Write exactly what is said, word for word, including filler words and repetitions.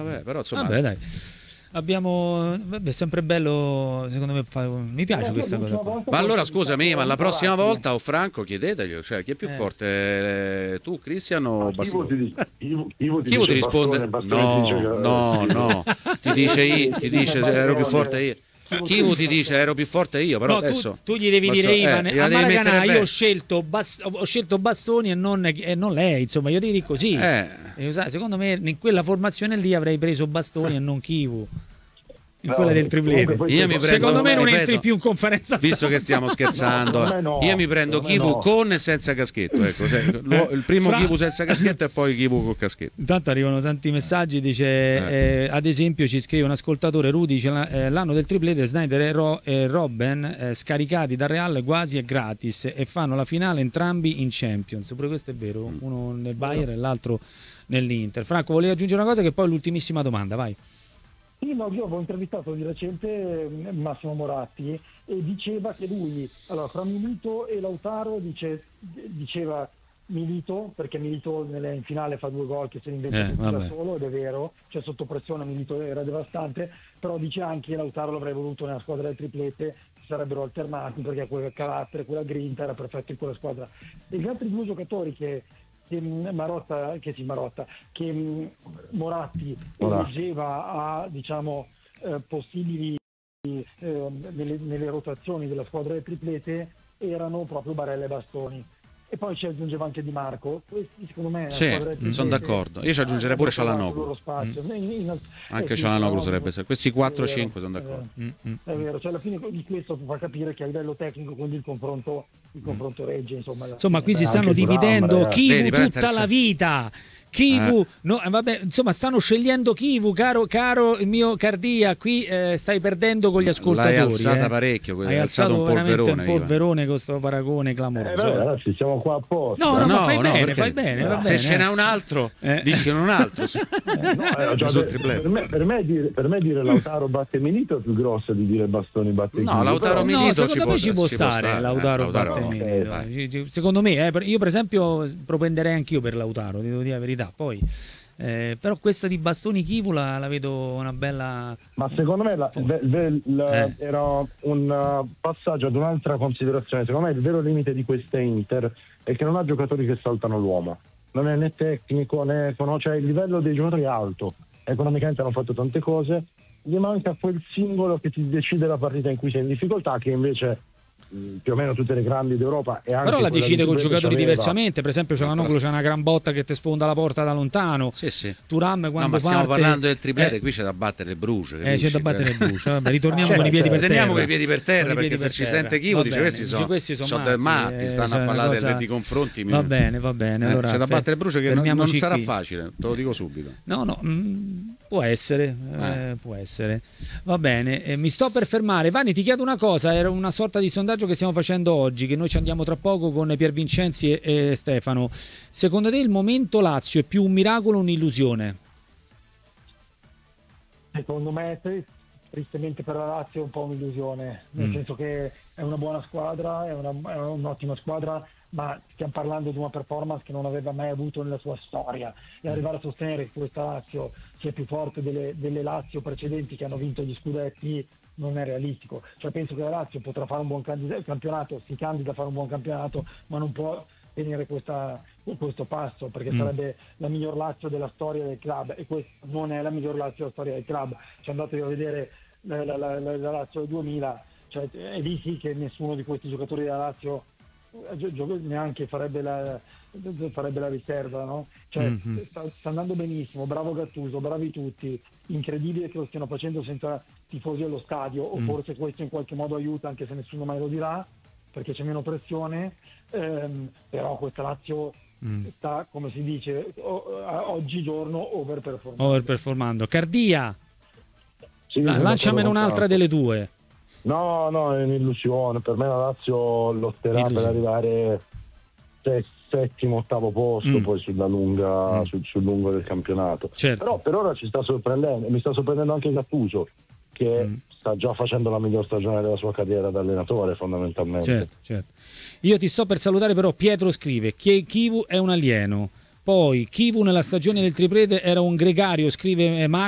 eh, però insomma... Vabbè, dai. Abbiamo, vabbè, è sempre bello, secondo me, fa... mi piace questa cosa qua. Ma allora scusami, ma la prossima volta o Franco chiedeteglielo, cioè chi è più Eh. forte, eh, tu Cristian o Ah, Chivo Bastoni? ti, Chivo, Chivo ti Chi ti dice risponde? Bastone, Bastone ti dice No, che- no, no, ti dice io, ti dice ero più forte io. Chi ti dice ero più forte io, però No, adesso tu, tu gli devi Basto- dire eh, Ivan, gliela a devi Maracanã mettere io bene. ho scelto, Bas- ho scelto Bastoni e non, e non lei, insomma, io devi dire così. Eh. E, sai, secondo me in quella formazione lì avrei preso Bastoni e non Chivu. In No, quella del comunque triplete. poi- Io mi prendo- Secondo me non ripeto, entri più in conferenza Visto stampa. che stiamo scherzando, No, per me no, io mi prendo per me Kivu no. con e senza caschetto. Ecco, se- lo- il primo Fra- Kivu senza caschetto e poi Kivu col caschetto. Intanto arrivano tanti messaggi, dice eh, ad esempio ci scrive un ascoltatore, Rudy, dice, la- eh, l'anno del triplete Snyder e, Ro- e Robben eh, scaricati dal Real quasi è gratis e fanno la finale entrambi in Champions, pure questo è vero, uno nel Bayern e l'altro nell'Inter. Franco, volevi aggiungere una cosa che poi è l'ultimissima domanda, vai. Sì, no, io avevo intervistato di recente eh, Massimo Moratti e diceva che lui, allora, fra Milito e Lautaro dice, diceva Milito, perché Milito nelle, in finale fa due gol che se ne inventa Eh, tutti da vabbè. solo, ed è vero, cioè sotto pressione Milito era devastante, però dice anche che Lautaro l'avrei voluto nella squadra del triplete, si sarebbero alternati perché quel carattere, quella grinta era perfetto in quella squadra. E gli altri due giocatori che che Marotta, che sì, Marotta, che mh, Moratti Moratti. leggeva a diciamo eh, possibili eh, nelle, nelle rotazioni della squadra del triplete erano proprio Barella e Bastoni. E poi ci aggiungeva anche Di Marco. Questi secondo me la Sì, squadra del triplete sono d'accordo. Io ci aggiungerei pure hanno trovato il Cialanoglu. loro spazio. In- in- Anche eh sì, Cialanoglu no, sarebbe stato. Questi è quattro vero, cinque sono è d'accordo. vero. Mm, mm. È vero, cioè alla fine di questo fa capire che a livello tecnico quindi il confronto, Mm. il confronto regge. Insomma, Insomma, qui si Beh, stanno anche Thuram, dividendo ragazzi. Kivu Vedi, però è tutta la interessante. vita. Kivu, Eh. no, eh, vabbè, insomma, stanno scegliendo Kivu, caro, caro il mio Cardia. Qui eh, stai perdendo con gli ascoltatori. L'hai alzata eh. parecchio, Hai hai alzato un veramente polverone. un Ivan. polverone con questo paragone Eh, clamoroso. vabbè, ragazzi, siamo qua apposta. No, no, ma fai bene, perché- fai bene, va Se bene. ce n'è un altro, Eh. dici un altro. No, eh, già sul per, triplete. per me, per, me dire, per me dire Lautaro batte Milito è più grosso di dire Bastoni batte No, Chivo, Lautaro però- Milito No, ci secondo può- me ci può ci può stare, stare, Lautaro, eh, Lautaro, batte no. Milito. Eh. Ci- ci- Secondo me, eh, per- io per esempio propenderei anch'io per Lautaro, ti devo dire la verità. Poi, eh, però questa di Bastoni Kivu la, la vedo una bella... Ma secondo me la- ve- ve- la- Eh. era un uh, passaggio ad un'altra considerazione. Secondo me il vero limite di questa Inter è che non ha giocatori che saltano l'uomo. Non è né tecnico né conosce, cioè il livello dei giocatori è alto. Economicamente hanno fatto tante cose, gli manca quel singolo che ti decide la partita in cui sei in difficoltà, che invece mh, più o meno tutte le grandi d'Europa e anche Però la quella decide di con Triplete giocatori c'aveva. diversamente. Per esempio, Cialanoglu c'è una gran botta che ti sfonda la porta da lontano. Sì, sì. Thuram quando No, ma stiamo parte- parlando del triplete, eh, qui c'è da battere Bruce. Eh, c'è da battere il Bruce. Vabbè, ritorniamo Cioè, con i piedi per terra. teniamo con i piedi per terra, Con i perché piedi se per ci terra. sente Kivu Va dice bene, questi sono, questi sono sono dei matti, matti, eh, stanno cioè, a una parlare cosa- del- di confronti. Va bene, va bene. Eh, Allora, c'è da fe- battere Bruce che non, non fermiamoci sarà qui. facile, te lo dico subito. No, no, mm, può essere, eh, Eh. può essere. Va bene, eh, mi sto per fermare. Vani, ti chiedo una cosa, era una sorta di sondaggio che stiamo facendo oggi, che noi ci andiamo tra poco con Pier Vincenzi e, e Stefano. Secondo te il momento Lazio è più un miracolo o un'illusione? Secondo me, tri- tristemente per la Lazio, è un po' un'illusione, nel Mm. senso che è una buona squadra, è, una, è un'ottima squadra, ma stiamo parlando di una performance che non aveva mai avuto nella sua storia. E arrivare a sostenere che questa Lazio sia più forte delle, delle Lazio precedenti che hanno vinto gli scudetti non è realistico. Cioè, penso che la Lazio potrà fare un buon candid- campionato, si candida a fare un buon campionato, ma non può tenere questa, questo passo, perché Mm. sarebbe la miglior Lazio della storia del club, e questa non è la miglior Lazio della storia del club. Cioè, andatevi a vedere la, la, la, la- la Lazio del duemila, cioè, è lì sì che nessuno di questi giocatori della Lazio eh, gio- gio- neanche farebbe la, farebbe la riserva, no? Cioè, Mhm. sta, sta andando benissimo, bravo Gattuso, bravi tutti, incredibile che lo stiano facendo senza tifosi allo stadio, o Mm. forse questo in qualche modo aiuta, anche se nessuno mai lo dirà, perché c'è meno pressione, ehm, però questa Lazio Mm. sta, come si dice, o- a- oggigiorno overperformando. Overperformando. Cardia, Sì, dai, sono lanciamene d'accordo con un'altra Franco. delle due. No, no, è un'illusione. Per me la Lazio lotterà Illusione. per arrivare se- settimo, ottavo posto, Mm. poi sulla lunga, Mm. sul, sul lungo del campionato. Certo. Però per ora ci sta sorprendendo, mi sta sorprendendo anche Gattuso, che Mm. sta già facendo la miglior stagione della sua carriera da allenatore, fondamentalmente. Certo, certo. Io ti sto per salutare, però Pietro scrive che Kivu è un alieno. Poi Kivu nella stagione del triplete era un gregario, scrive eh, Max.